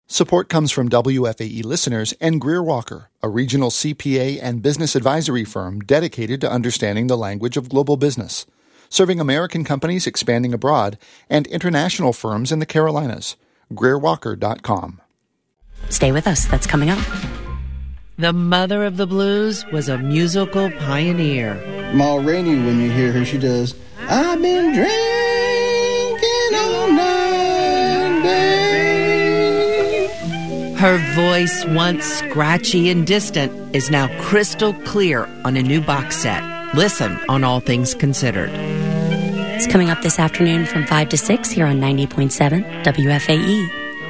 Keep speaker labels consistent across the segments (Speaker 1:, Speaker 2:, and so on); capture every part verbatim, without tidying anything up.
Speaker 1: Support comes from W F A E listeners and Greer Walker, a regional C P A and business advisory firm dedicated to understanding the language of global business, serving American companies expanding abroad and international firms in the Carolinas. Greer Walker dot com.
Speaker 2: Stay with us. That's coming up.
Speaker 3: The mother of the blues was a musical pioneer.
Speaker 4: Ma Rainey, when you hear her, she does, I've been drinking all night, babe.
Speaker 3: Her voice, once scratchy and distant, is now crystal clear on a new box set. Listen on All Things Considered.
Speaker 2: It's coming up this afternoon from five to six here on ninety point seven W F A E.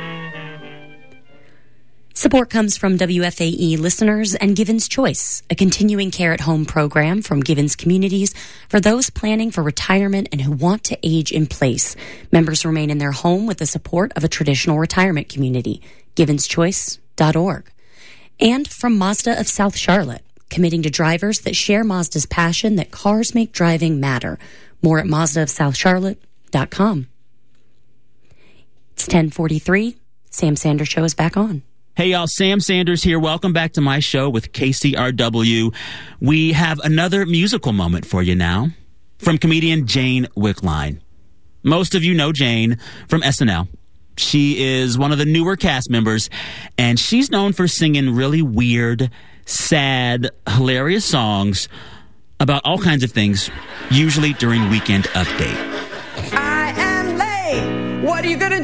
Speaker 2: Support comes from W F A E listeners and Givens Choice, a continuing care at home program from Givens Communities for those planning for retirement and who want to age in place. Members remain in their home with the support of a traditional retirement community. Givens Choice dot org. And from Mazda of South Charlotte, committing to drivers that share Mazda's passion that cars make driving matter. More at Mazda of South Charlotte dot com. It's ten forty-three. Sam Sanders Show is back on.
Speaker 5: Hey, y'all, Sam Sanders here. Welcome back to my show with K C R W. We have another musical moment for you now from comedian Jane Wickline. Most of you know Jane from S N L. She is one of the newer cast members, and she's known for singing really weird, sad, hilarious songs about all kinds of things, usually during Weekend Update.
Speaker 6: I am late. What are you going to